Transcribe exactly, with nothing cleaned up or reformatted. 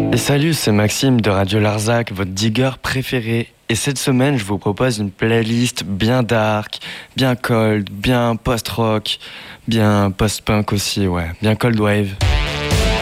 Et salut, c'est Maxime de Radio Larzac, votre digger préféré. Et cette semaine, je vous propose une playlist bien dark, bien cold, bien post-rock, bien post-punk aussi, ouais, bien cold wave.